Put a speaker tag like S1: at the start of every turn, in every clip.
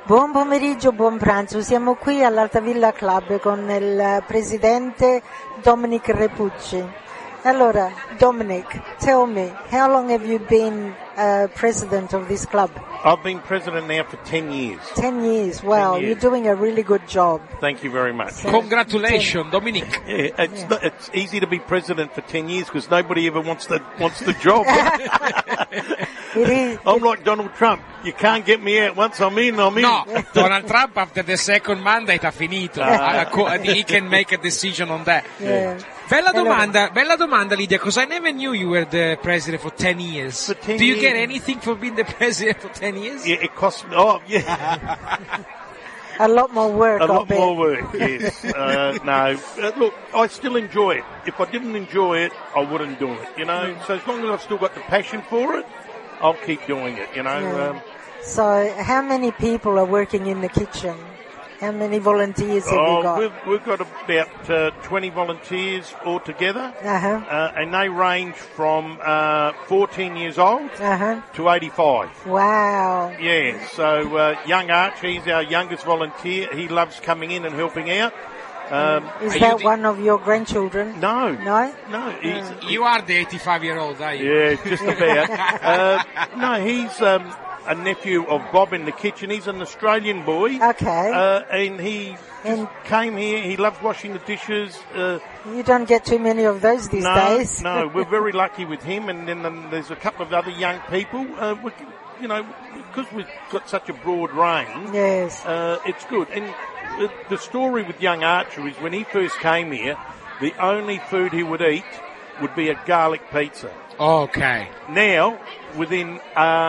S1: Buon pomeriggio, buon pranzo. Siamo qui all'Altavilla Club con il presidente Dominic Repucci. Allora, Dominic, tell me, how long have you been president of this club?
S2: I've been president now for 10 years.
S1: 10 years, wow,
S2: 10 years.
S1: You're doing a really good job.
S2: Thank you very much.
S1: So,
S3: Congratulations, Dominic.
S2: Yeah, it's easy to be president for 10 years because nobody ever wants the job.
S1: It is.
S2: I'm like Donald Trump. You can't get me out. Once I'm in, I'm in.
S3: No, Donald Trump after the second mandate ha finito. He can make a decision on that.
S1: Yeah.
S3: Bella domanda Lydia, because I never knew you were the president for 10 years.
S2: For 10
S3: Do you
S2: years.
S3: get anything for being the president for 10 years?
S2: Yeah, it costs me. Oh, yeah.
S1: A lot more work,
S2: A
S1: I
S2: lot
S1: bet.
S2: more work, yes. No. Look, I still enjoy it. If I didn't enjoy it, I wouldn't do it, you know. So as long as I've still got the passion for it, I'll keep doing it, you know.
S1: Yeah. So how many people are working in the kitchen? How many volunteers have you got?
S2: We've got about 20 volunteers altogether,
S1: Uh-huh.
S2: and they range from 14 years old
S1: Uh-huh.
S2: to 85.
S1: Wow.
S2: Yeah, so young Archie, he's our youngest volunteer. He loves coming in and helping out.
S1: Is
S3: Are
S1: that
S3: you
S1: one of your grandchildren?
S2: No.
S1: No?
S2: No, he's,
S3: You are the 85-year-old, are you?
S2: yeah, just about. No, he's a nephew of Bob in the kitchen. He's an Australian boy.
S1: Okay.
S2: And he
S1: And-
S2: came here. He loves washing the dishes.
S1: You don't get too many of those these days.
S2: No, we're very lucky with him. And then there's a couple of other young people. You know, because we've got such a broad range,
S1: Yes.
S2: it's good. And the story with young Archer is when he first came here, the only food he would eat would be a garlic pizza.
S3: Okay.
S2: Now, within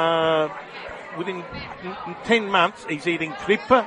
S2: 10 months, he's eating trippa,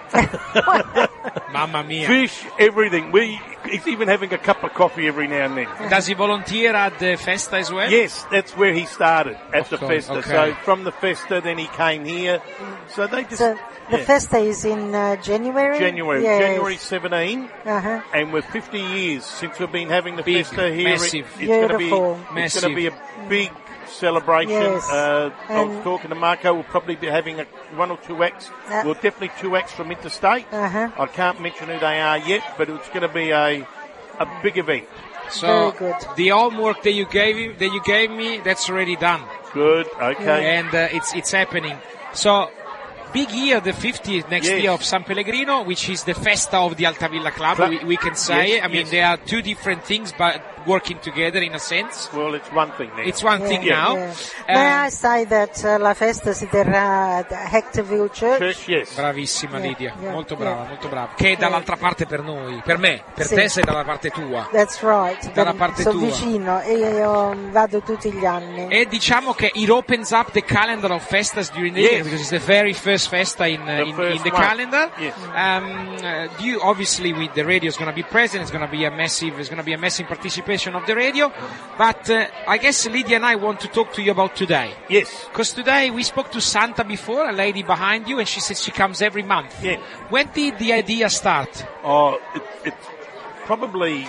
S3: Mamma mia.
S2: fish, everything. He's even having a cup of coffee every now and then.
S3: Does he volunteer at the festa as well?
S2: Yes, that's where he started, at the
S3: Okay,
S2: festa.
S3: okay.
S2: So from the festa, then he came here. So they just...
S1: So the
S2: yeah.
S1: festa is in January?
S2: January.
S1: Yes.
S2: January 17.
S1: Uh-huh.
S2: And we're 50 years since we've been having the
S3: Big,
S2: festa here.
S3: massive.
S2: It's going to be
S1: Beautiful.
S2: it's going to be a big celebration.
S1: Yes.
S2: I was
S1: And-
S2: talking to Marco. We'll probably be having one or two acts. Well, definitely two acts from interstate.
S1: Uh-huh.
S2: I can't mention who they are yet, but it's going to be a big event.
S3: So
S1: Very good.
S3: the homework that you gave me, that's already done,
S2: Good. Okay.
S3: and it's happening. So big year, the 50th next
S2: Yes.
S3: year of San Pellegrino, which is the festa of the Altavilla Club. We can say.
S2: Yes,
S3: I mean,
S2: yes.
S3: they are two different things, but working together in a sense.
S2: Well, it's one thing now.
S3: It's one thing now.
S1: Yeah. May I say that la festa si terrà at Hectorville Church?
S2: Church, yes.
S3: Bravissima
S1: Yeah,
S3: Lidia,
S1: yeah,
S3: molto
S1: yeah.
S3: brava, molto brava. Che è dall'altra parte per noi, per me, per
S1: Sì.
S3: te sei dalla parte tua.
S1: That's right.
S3: Dalla parte
S1: Sono
S3: tua.
S1: vicino e io vado tutti gli anni.
S3: E diciamo che it opens up the calendar of festas during the
S2: Yes.
S3: year because it's the very first festa in
S2: first
S3: the
S2: one.
S3: calendar.
S2: Yes.
S3: You obviously with the radio is going to be present. It's going to be a massive participation of the radio. But I guess Lydia and I want to talk to you about today.
S2: Yes.
S3: Because today we spoke to Santa before, a lady behind you, and she said she comes every month.
S2: Yeah.
S3: When did the idea start?
S2: Oh, it's probably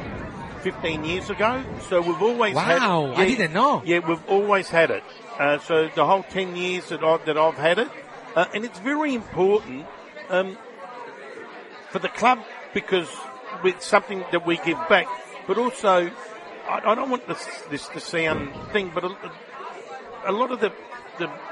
S2: 15 years ago. So we've always had...
S3: Wow, I didn't know.
S2: Yeah, we've always had it. So the whole 10 years that I've had it. And it's very important for the club because it's something that we give back. But also, I don't want this to sound thing, but a lot of the